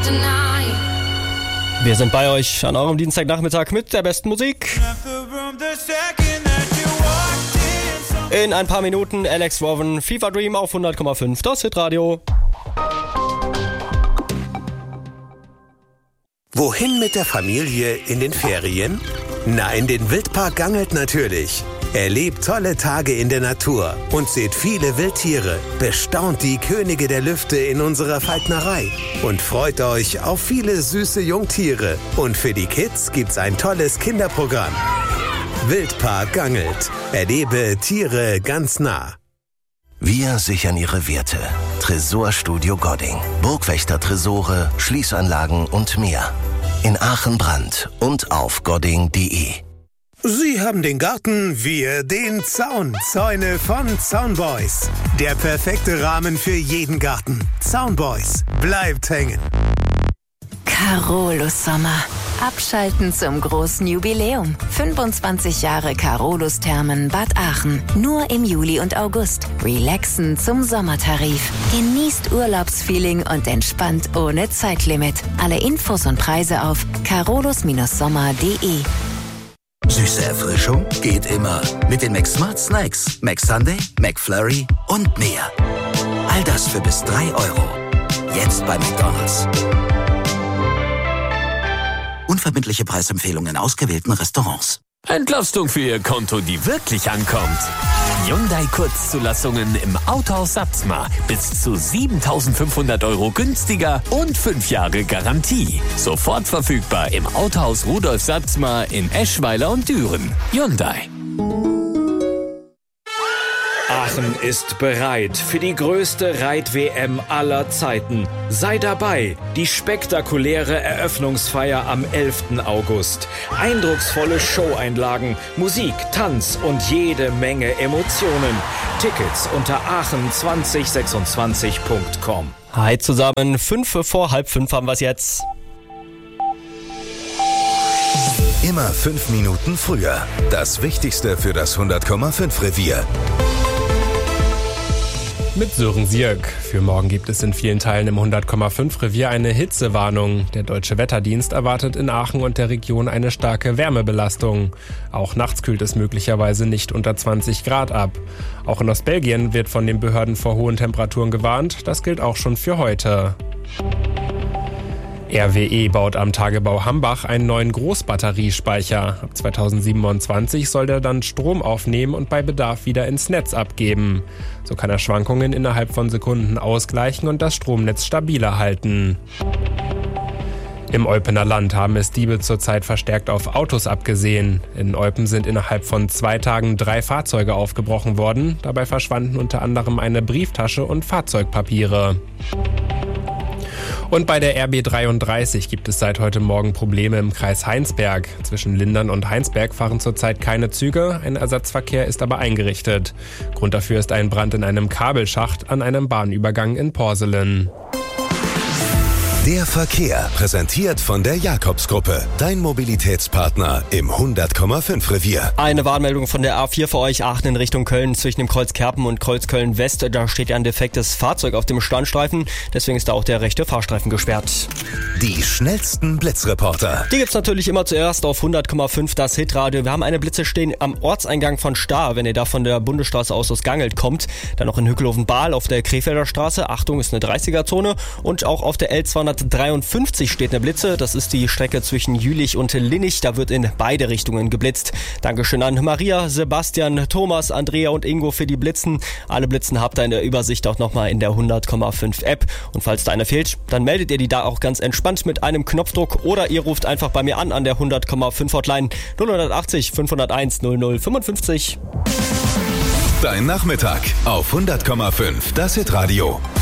Wir sind bei euch an eurem Dienstagnachmittag mit der besten Musik. In ein paar Minuten Alex Rowan, Fever Dream auf 100,5, das Hitradio. Wohin mit der Familie in den Ferien? Na, in den Wildpark Gangelt natürlich. Erlebt tolle Tage in der Natur und seht viele Wildtiere. Bestaunt die Könige der Lüfte in unserer Falknerei und freut euch auf viele süße Jungtiere. Und für die Kids gibt's ein tolles Kinderprogramm. Wildpark Gangelt. Erlebe Tiere ganz nah. Wir sichern ihre Werte. Tresorstudio Godding. Burgwächter-Tresore, Schließanlagen und mehr. In Aachen-Brand und auf godding.de. Sie haben den Garten, wir den Zaun. Zäune von Zaunboys. Der perfekte Rahmen für jeden Garten. Zaunboys. Bleibt hängen. Carolus Sommer. Abschalten zum großen Jubiläum. 25 Jahre Carolus Thermen Bad Aachen. Nur im Juli und August. Relaxen zum Sommertarif. Genießt Urlaubsfeeling und entspannt ohne Zeitlimit. Alle Infos und Preise auf carolus-sommer.de. Süße Erfrischung geht immer. Mit den McSmart Snacks, McSunday, McFlurry und mehr. All das für bis 3 €. Jetzt bei McDonald's. Unverbindliche Preisempfehlungen in ausgewählten Restaurants. Entlastung für Ihr Konto, die wirklich ankommt. Hyundai Kurzzulassungen im Autohaus Satzmar. Bis zu 7.500 € günstiger und 5 Jahre Garantie. Sofort verfügbar im Autohaus Rudolf Satzmar in Eschweiler und Düren. Hyundai. Aachen ist bereit für die größte Reit-WM aller Zeiten. Sei dabei, die spektakuläre Eröffnungsfeier am 11. August. Eindrucksvolle Showeinlagen, Musik, Tanz und jede Menge Emotionen. Tickets unter aachen2026.com. Hi zusammen, 5:45 haben wir es jetzt. Immer 5 Minuten früher. Das Wichtigste für das 100,5 Revier. Mit Sören Sierk. Für morgen gibt es in vielen Teilen im 100,5 Revier eine Hitzewarnung. Der Deutsche Wetterdienst erwartet in Aachen und der Region eine starke Wärmebelastung. Auch nachts kühlt es möglicherweise nicht unter 20 Grad ab. Auch in Ostbelgien wird von den Behörden vor hohen Temperaturen gewarnt. Das gilt auch schon für heute. RWE baut am Tagebau Hambach einen neuen Großbatteriespeicher. Ab 2027 soll der dann Strom aufnehmen und bei Bedarf wieder ins Netz abgeben. So kann er Schwankungen innerhalb von Sekunden ausgleichen und das Stromnetz stabiler halten. Im Eupener Land haben es Diebe zurzeit verstärkt auf Autos abgesehen. In Eupen sind innerhalb von 2 Tagen 3 Fahrzeuge aufgebrochen worden. Dabei verschwanden unter anderem eine Brieftasche und Fahrzeugpapiere. Und bei der RB 33 gibt es seit heute Morgen Probleme im Kreis Heinsberg. Zwischen Lindern und Heinsberg fahren zurzeit keine Züge, ein Ersatzverkehr ist aber eingerichtet. Grund dafür ist ein Brand in einem Kabelschacht an einem Bahnübergang in Porselen. Der Verkehr, präsentiert von der Jakobsgruppe. Dein Mobilitätspartner im 100,5 Revier. Eine Warnmeldung von der A4 für euch, Aachen in Richtung Köln, zwischen dem Kreuz Kerpen und Kreuz Köln West. Da steht ja ein defektes Fahrzeug auf dem Standstreifen, deswegen ist da auch der rechte Fahrstreifen gesperrt. Die schnellsten Blitzreporter. Die gibt's natürlich immer zuerst auf 100,5 das Hitradio. Wir haben eine Blitze stehen am Ortseingang von Stahr, wenn ihr da von der Bundesstraße aus Gangelt kommt. Dann noch in Hückelhoven-Bahl auf der Krefelder Straße. Achtung, ist eine 30er-Zone. Und auch auf der L253 steht eine Blitze. Das ist die Strecke zwischen Jülich und Linnich. Da wird in beide Richtungen geblitzt. Dankeschön an Maria, Sebastian, Thomas, Andrea und Ingo für die Blitzen. Alle Blitzen habt ihr in der Übersicht auch nochmal in der 100,5 App. Und falls da eine fehlt, dann meldet ihr die da auch ganz entspannt mit einem Knopfdruck oder ihr ruft einfach bei mir an der 100,5 Hotline 080 501 0055. Dein Nachmittag auf 100,5 das Hitradio.